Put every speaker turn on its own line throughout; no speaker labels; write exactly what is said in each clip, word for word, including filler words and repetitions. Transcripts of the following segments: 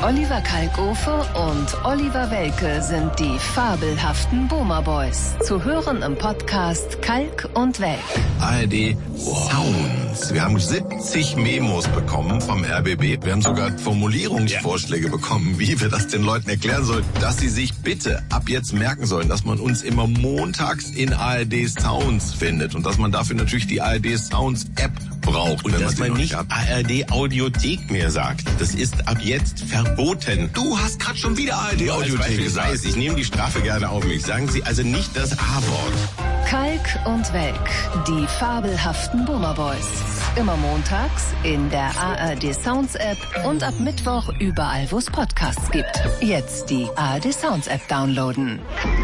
Oliver Kalkofe und Oliver Welke sind die fabelhaften Boomer Boys. Zu hören im Podcast Kalk und Welk.
A R D Sounds. Wir haben siebzig Memos bekommen vom R B B. Wir haben sogar Formulierungsvorschläge bekommen, wie wir das den Leuten erklären sollen, dass sie sich bitte ab jetzt merken sollen, dass man uns immer montags in A R D Sounds findet und dass man dafür natürlich die A R D Sounds App braucht.
Und
wenn
dass
man,
man nicht A R D Audiothek mehr sagt. Das ist ab jetzt verboten.
Du hast gerade schon wieder A R D
Nur als
Audiothek
Beispiel,
gesagt.
weiß, ich nehme die Strafe gerne auf mich. Sagen Sie also nicht das A-Wort.
Kalk und Welk, die fabelhaften Boomer Boys. Immer montags in der A R D Sounds App und ab Mittwoch überall, wo es Podcasts gibt. Jetzt die A R D Sounds App downloaden.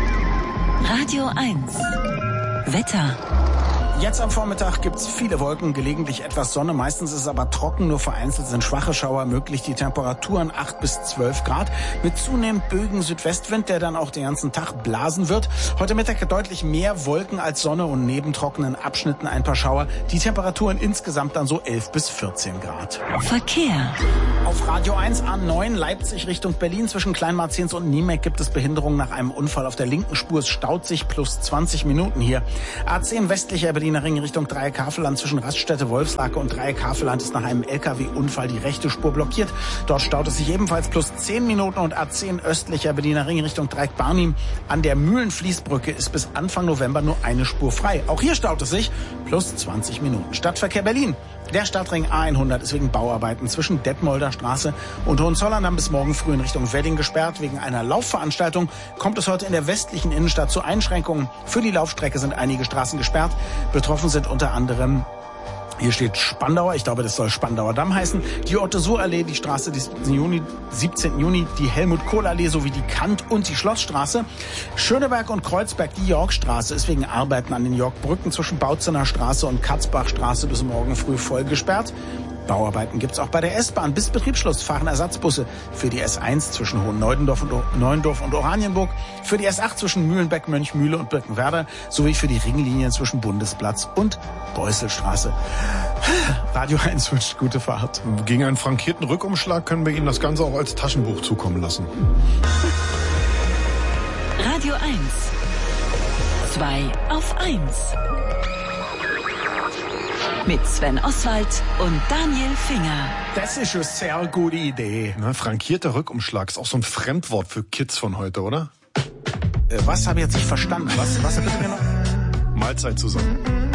Radio eins. Wetter.
Jetzt am Vormittag gibt's viele Wolken, gelegentlich etwas Sonne. Meistens ist es aber trocken, nur vereinzelt sind schwache Schauer möglich. Die Temperaturen acht bis zwölf Grad mit zunehmend Bögen Südwestwind, der dann auch den ganzen Tag blasen wird. Heute Mittag deutlich mehr Wolken als Sonne und neben trockenen Abschnitten ein paar Schauer. Die Temperaturen insgesamt dann so elf bis vierzehn Grad.
Verkehr.
Auf Radio eins A neun Leipzig Richtung Berlin zwischen Kleinmarzens und Niemek gibt es Behinderungen nach einem Unfall auf der linken Spur. Es staut sich plus zwanzig Minuten hier. A zehn westlicher Berliner Ring Richtung Dreieck-Havelland zwischen Raststätte Wolfslake und Dreieck-Havelland ist nach einem L K W-Unfall die rechte Spur blockiert. Dort staut es sich ebenfalls plus zehn Minuten und A zehn östlicher Berliner Ring Richtung Dreieck-Barnim. An der Mühlenfließbrücke ist bis Anfang November nur eine Spur frei. Auch hier staut es sich plus zwanzig Minuten. Stadtverkehr Berlin. Der Stadtring A hundert ist wegen Bauarbeiten zwischen Detmolder Straße und Hohenzollern dann bis morgen früh in Richtung Wedding gesperrt. Wegen einer Laufveranstaltung kommt es heute in der westlichen Innenstadt zu Einschränkungen. Für die Laufstrecke sind einige Straßen gesperrt. Betroffen sind unter anderem, hier steht Spandauer, ich glaube, das soll Spandauer Damm heißen, die Otto-Suhr-Allee, die Straße des siebzehnten Juni, die Helmut-Kohl-Allee sowie die Kant- und die Schlossstraße. Schöneberg und Kreuzberg, die Yorkstraße, ist wegen Arbeiten an den Yorkbrücken zwischen Bautzener Straße und Katzbachstraße bis morgen früh voll gesperrt. Bauarbeiten gibt's auch bei der S-Bahn. Bis Betriebsschluss fahren Ersatzbusse für die S eins zwischen Hohenneudendorf und Neuendorf und Oranienburg, für die S acht zwischen Mühlenbeck, Mönchmühle und Birkenwerder sowie für die Ringlinien zwischen Bundesplatz und Beuselstraße. Radio eins wünscht gute Fahrt.
Gegen einen frankierten Rückumschlag können wir Ihnen das Ganze auch als Taschenbuch zukommen lassen.
Radio eins. Zwei auf eins. Mit Sven Oswald und Daniel Finger.
Das ist eine sehr gute Idee.
Na, frankierter Rückumschlag ist auch so ein Fremdwort für Kids von heute, oder?
Äh, was habe ich jetzt nicht verstanden? Was, was bitte genau?
Mahlzeit zusammen.